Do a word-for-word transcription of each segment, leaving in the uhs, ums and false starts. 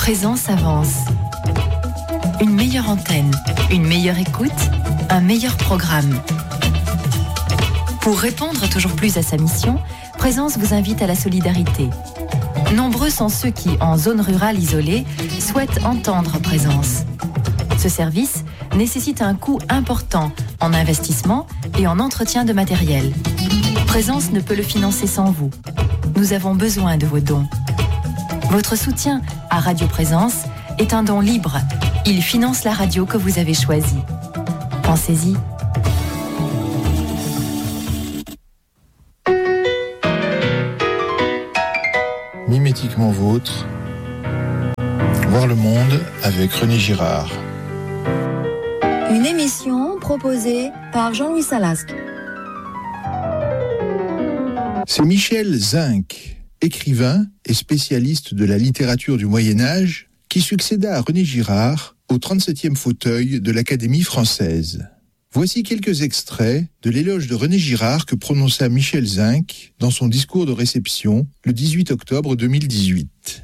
Présence avance. Une meilleure antenne, une meilleure écoute, un meilleur programme. Pour répondre toujours plus à sa mission, Présence vous invite à la solidarité. Nombreux sont ceux qui, en zone rurale isolée, souhaitent entendre Présence. Ce service nécessite un coût important en investissement et en entretien de matériel. Présence ne peut le financer sans vous. Nous avons besoin de vos dons. Votre soutien à Radio Présence est un don libre. Il finance la radio que vous avez choisie. Pensez-y. Mimétiquement vôtre, voir le monde avec René Girard. Une émission proposée par Jean-Louis Salasque. C'est Michel Zinc, écrivain et spécialiste de la littérature du Moyen-Âge, qui succéda à René Girard au trente-septième fauteuil de l'Académie française. Voici quelques extraits de l'éloge de René Girard que prononça Michel Zinc dans son discours de réception le dix-huit octobre deux mille dix-huit.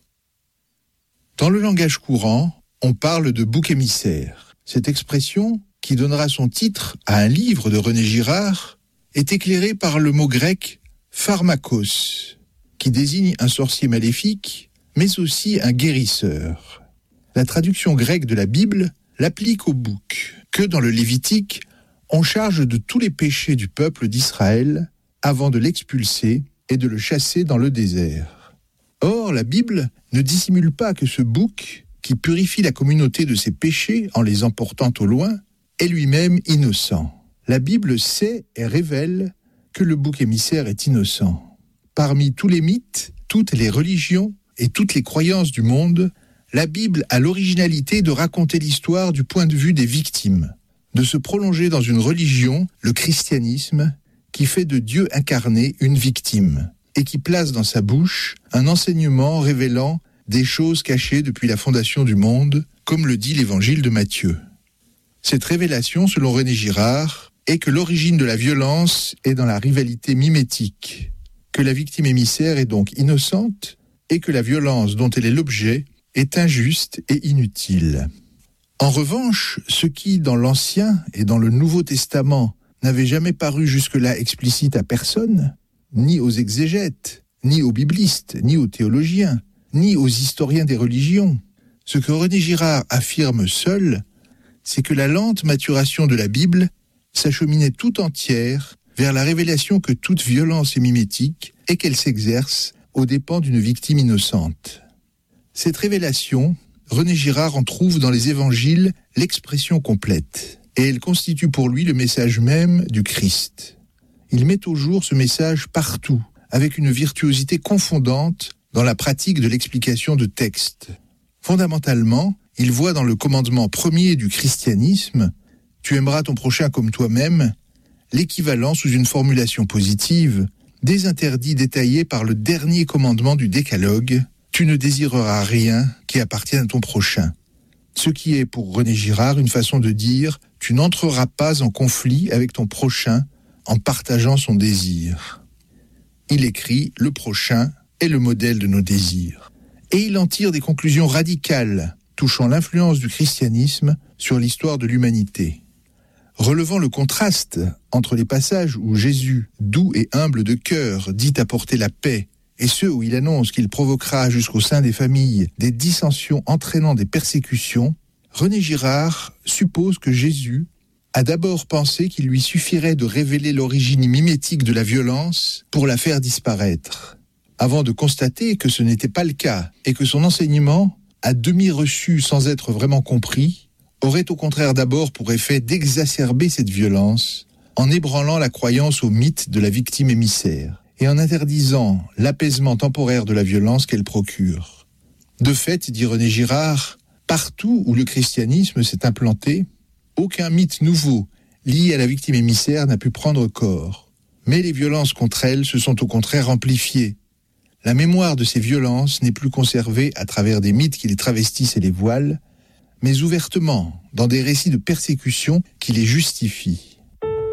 Dans le langage courant, on parle de bouc émissaire. Cette expression, qui donnera son titre à un livre de René Girard, est éclairée par le mot grec pharmakos, qui désigne un sorcier maléfique, mais aussi un guérisseur. La traduction grecque de la Bible l'applique au bouc, que dans le Lévitique, on charge de tous les péchés du peuple d'Israël avant de l'expulser et de le chasser dans le désert. Or, la Bible ne dissimule pas que ce bouc, qui purifie la communauté de ses péchés en les emportant au loin, est lui-même innocent. La Bible sait et révèle que le bouc émissaire est innocent. Parmi tous les mythes, toutes les religions et toutes les croyances du monde, la Bible a l'originalité de raconter l'histoire du point de vue des victimes, de se prolonger dans une religion, le christianisme, qui fait de Dieu incarné une victime et qui place dans sa bouche un enseignement révélant des choses cachées depuis la fondation du monde, comme le dit l'évangile de Matthieu. Cette révélation, selon René Girard, est que l'origine de la violence est dans la rivalité mimétique, que la victime émissaire est donc innocente et que la violence dont elle est l'objet est injuste et inutile. En revanche, ce qui, dans l'Ancien et dans le Nouveau Testament, n'avait jamais paru jusque-là explicite à personne, ni aux exégètes, ni aux biblistes, ni aux théologiens, ni aux historiens des religions, ce que René Girard affirme seul, c'est que la lente maturation de la Bible s'acheminait tout entière vers la révélation que toute violence est mimétique et qu'elle s'exerce aux dépens d'une victime innocente. Cette révélation, René Girard en trouve dans les évangiles l'expression complète, et elle constitue pour lui le message même du Christ. Il met au jour ce message partout, avec une virtuosité confondante dans la pratique de l'explication de textes. Fondamentalement, il voit dans le commandement premier du christianisme « Tu aimeras ton prochain comme toi-même » l'équivalent sous une formulation positive des interdits détaillés par le dernier commandement du décalogue « Tu ne désireras rien qui appartienne à ton prochain ». Ce qui est pour René Girard une façon de dire « Tu n'entreras pas en conflit avec ton prochain en partageant son désir ». Il écrit « Le prochain est le modèle de nos désirs ». Et il en tire des conclusions radicales touchant l'influence du christianisme sur l'histoire de l'humanité. Relevant le contraste entre les passages où Jésus, doux et humble de cœur, dit apporter la paix, et ceux où il annonce qu'il provoquera jusqu'au sein des familles des dissensions entraînant des persécutions, René Girard suppose que Jésus a d'abord pensé qu'il lui suffirait de révéler l'origine mimétique de la violence pour la faire disparaître, avant de constater que ce n'était pas le cas et que son enseignement, à demi reçu sans être vraiment compris, aurait au contraire d'abord pour effet d'exacerber cette violence en ébranlant la croyance au mythe de la victime émissaire et en interdisant l'apaisement temporaire de la violence qu'elle procure. De fait, dit René Girard, partout où le christianisme s'est implanté, aucun mythe nouveau lié à la victime émissaire n'a pu prendre corps. Mais les violences contre elle se sont au contraire amplifiées. La mémoire de ces violences n'est plus conservée à travers des mythes qui les travestissent et les voilent, mais ouvertement dans des récits de persécution qui les justifient.